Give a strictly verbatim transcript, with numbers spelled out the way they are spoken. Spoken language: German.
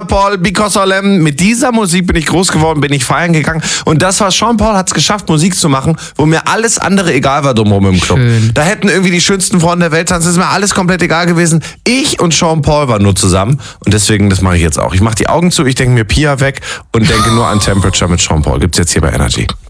Paul, Because of Lamb. Mit dieser Musik bin ich groß geworden, bin ich feiern gegangen. Und das war, Sean Paul hat es geschafft, Musik zu machen, wo mir alles andere egal war drumherum im Club. Schön. Da hätten irgendwie die schönsten Frauen der Welt tanzen, das ist mir alles komplett egal gewesen. Ich und Sean Paul waren nur zusammen und deswegen, das mache ich jetzt auch. Ich mache die Augen zu, ich denke mir Pia weg und denke nur an Temperature mit Sean Paul. Gibt's jetzt hier bei Energy.